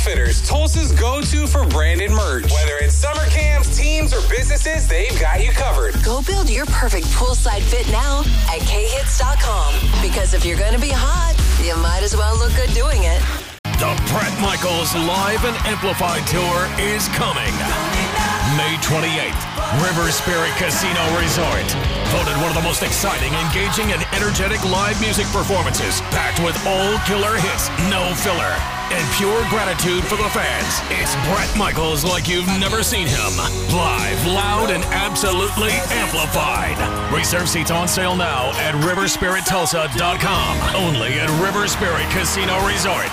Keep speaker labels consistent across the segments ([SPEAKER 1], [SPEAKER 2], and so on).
[SPEAKER 1] Outfitters, Tulsa's go-to for branded merch. Whether it's summer camps, teams, or businesses, they've got you covered.
[SPEAKER 2] Go build your perfect poolside fit now at khits.com. Because if you're going to be hot, you might as well look good doing it.
[SPEAKER 3] The Bret Michaels Live and Amplified Tour is coming. May 28th, River Spirit Casino Resort. Voted one of the most exciting, engaging, and energetic live music performances. Packed with all killer hits, no filler, and pure gratitude for the fans. It's Bret Michaels like you've never seen him. Live, loud, and absolutely amplified. Reserve seats on sale now at riverspirittulsa.com. Only at River Spirit Casino Resort.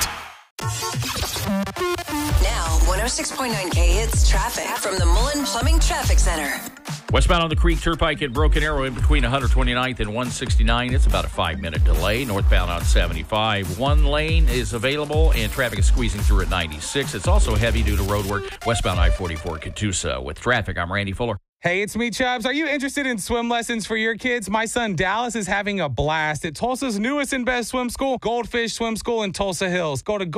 [SPEAKER 2] Now, 106.9 K-Hits traffic from the Mullen Plumbing Traffic Center.
[SPEAKER 4] Westbound on the Creek Turnpike at Broken Arrow in between 129th and 169. It's about a 5-minute delay. Northbound on 75. One lane is available and traffic is squeezing through at 96. It's also heavy due to road work westbound I-44 Catoosa. With traffic, I'm Randy Fuller.
[SPEAKER 1] Hey, it's me, Chubbs. Are you interested in swim lessons for your kids? My son Dallas is having a blast at Tulsa's newest and best swim school, Goldfish Swim School in Tulsa Hills. Go to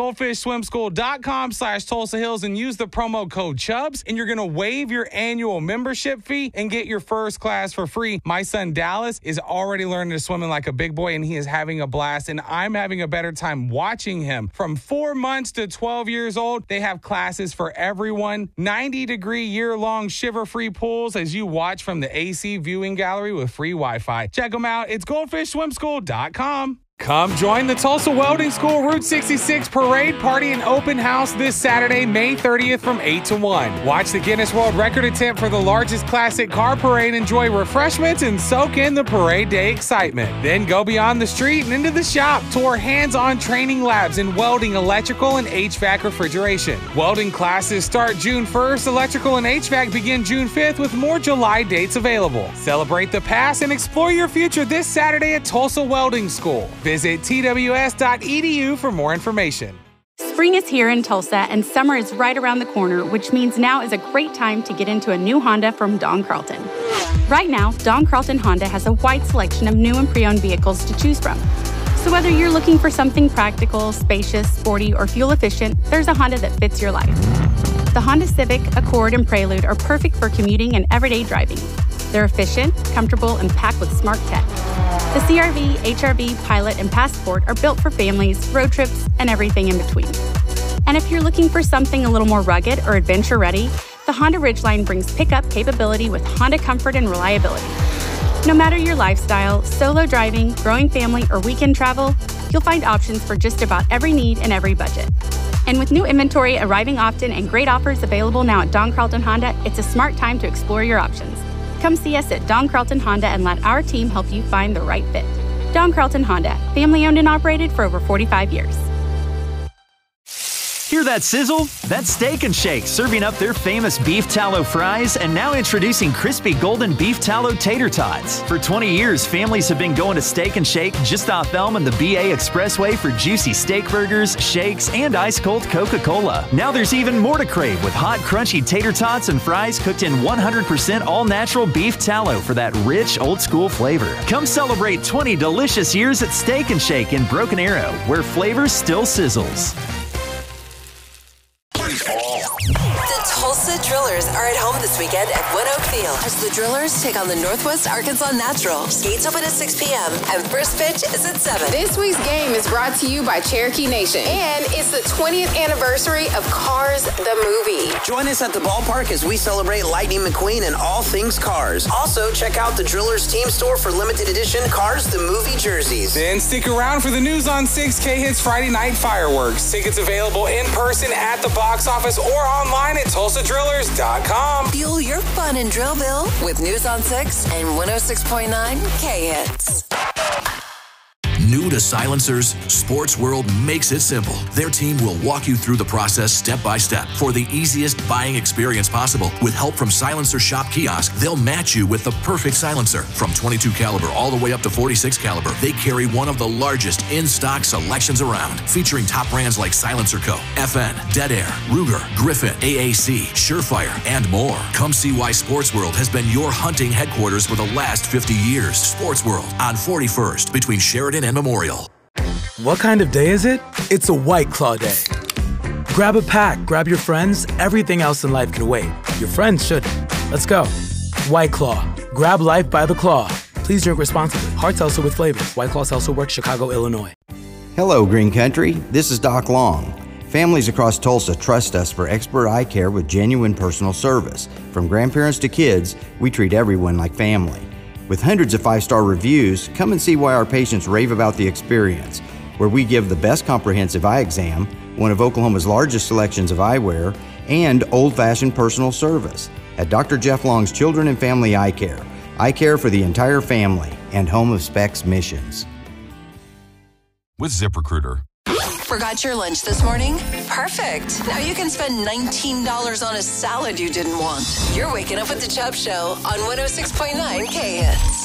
[SPEAKER 1] goldfishswimschool.com/Tulsa Hills and use the promo code Chubbs, and you're going to waive your annual membership fee and get your first class for free. My son Dallas is already learning to swim like a big boy, and he is having a blast, and I'm having a better time watching him. From 4 months to 12 years old, they have classes for everyone, 90-degree year-long shiver-free pools as you watch from the AC viewing gallery with free Wi-Fi. Check them out. It's goldfishswimschool.com. Come join the Tulsa Welding School Route 66 Parade Party and Open House this Saturday, May 30th from 8 to 1. Watch the Guinness World Record attempt for the largest classic car parade, enjoy refreshments, and soak in the parade day excitement. Then go beyond the street and into the shop. Tour hands-on training labs in welding, electrical, and HVAC refrigeration. Welding classes start June 1st. Electrical and HVAC begin June 5th with more July dates available. Celebrate the past and explore your future this Saturday at Tulsa Welding School. Visit tws.edu for more information.
[SPEAKER 5] Spring is here in Tulsa and summer is right around the corner, which means now is a great time to get into a new Honda from Don Carlton. Right now, Don Carlton Honda has a wide selection of new and pre-owned vehicles to choose from. So whether you're looking for something practical, spacious, sporty, or fuel efficient, there's a Honda that fits your life. The Honda Civic, Accord, and Prelude are perfect for commuting and everyday driving. They're efficient, comfortable, and packed with smart tech. The CR-V, HR-V, Pilot, and Passport are built for families, road trips, and everything in between. And if you're looking for something a little more rugged or adventure-ready, the Honda Ridgeline brings pickup capability with Honda comfort and reliability. No matter your lifestyle, solo driving, growing family, or weekend travel, you'll find options for just about every need and every budget. And with new inventory arriving often and great offers available now at Don Carlton Honda, it's a smart time to explore your options. Come see us at Don Carlton Honda and let our team help you find the right fit. Don Carlton Honda, family owned and operated for over 45 years.
[SPEAKER 6] Hear that sizzle? That's Steak 'n Shake serving up their famous beef tallow fries and now introducing crispy golden beef tallow tater tots. For 20 years, families have been going to Steak 'n Shake just off Elm and the BA Expressway for juicy steak burgers, shakes, and ice-cold Coca-Cola. Now there's even more to crave with hot, crunchy tater tots and fries cooked in 100% all-natural beef tallow for that rich, old-school flavor. Come celebrate 20 delicious years at Steak 'n Shake in Broken Arrow, where flavor still sizzles.
[SPEAKER 2] The Tulsa Drillers are at home this weekend at Wood Oak Field as the Drillers take on the Northwest Arkansas Naturals. Gates open at 6 p.m. and first pitch is at 7.
[SPEAKER 7] This week's game is brought to you by Cherokee Nation, and it's the 20th anniversary of Cars the Movie.
[SPEAKER 8] Join us at the ballpark as we celebrate Lightning McQueen and all things Cars. Also, check out the Drillers team store for limited edition Cars the Movie jerseys.
[SPEAKER 1] Then stick around for the News on 6 K-Hits Friday Night Fireworks. Tickets available in person at the box office or online at TulsaDrillers.com.
[SPEAKER 2] Fuel your fun in Drillville with News on 6 and 106.9 K-Hits.
[SPEAKER 9] New to silencers, Sports World makes it simple. Their team will walk you through the process step by step for the easiest buying experience possible. With help from Silencer Shop Kiosk, they'll match you with the perfect silencer. From 22 caliber all the way up to 46 caliber, they carry one of the largest in-stock selections around, featuring top brands like Silencer Co., FN, Dead Air, Ruger, Griffin, AAC, Surefire, and more. Come see why Sports World has been your hunting headquarters for the last 50 years. Sports World on 41st between Sheridan and Memorial.
[SPEAKER 10] What kind of day is it? It's a White Claw day. Grab a pack, grab your friends. Everything else in life can wait. Your friends shouldn't. Let's go. White Claw. Grab life by the claw. Please drink responsibly. Hard seltzer with flavors. White Claw Seltzer Works, Chicago, Illinois.
[SPEAKER 11] Hello, Green Country. This is Doc Long. Families across Tulsa trust us for expert eye care with genuine personal service. From grandparents to kids, we treat everyone like family. With hundreds of 5-star reviews, come and see why our patients rave about the experience, where we give the best comprehensive eye exam, one of Oklahoma's largest selections of eyewear, and old-fashioned personal service. At Dr. Jeff Long's Children and Family Eye Care for the entire family, and home of Specs Missions.
[SPEAKER 12] With ZipRecruiter.
[SPEAKER 2] Forgot your lunch this morning? Perfect. Now you can spend $19 on a salad you didn't want. You're waking up with the Chubb Show on 106.9 K-Hits.